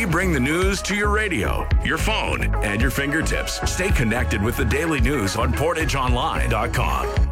bring the news to your radio, your phone, and your fingertips. Stay connected with the daily news on PortageOnline.com.